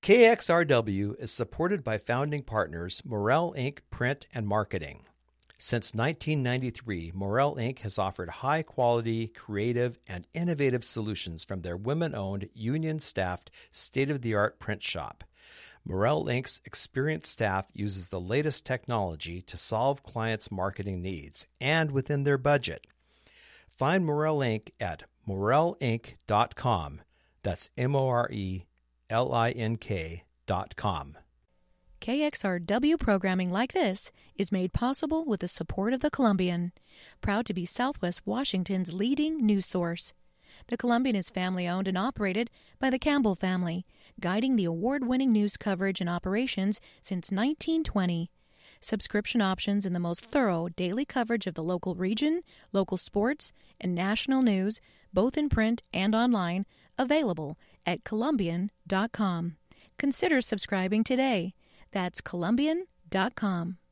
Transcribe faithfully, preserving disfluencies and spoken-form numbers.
K X R W is supported by founding partners Morel Incorporated. Print and Marketing. Since nineteen ninety-three, Morel Incorporated has offered high-quality, creative, and innovative solutions from their women-owned, union-staffed, state-of-the-art print shop. Morel Incorporated's experienced staff uses the latest technology to solve clients' marketing needs and within their budget. Find Morel Incorporated at morel inc dot com. That's M O R E L I N K dot com. K X R W programming like this is made possible with the support of the Columbian, proud to be Southwest Washington's leading news source. The Columbian is family-owned and operated by the Campbell family, guiding the award-winning news coverage and operations since nineteen twenty. Subscription options and the most thorough daily coverage of the local region, local sports, and national news, both in print and online, available at columbian dot com. Consider subscribing today. That's columbian dot com.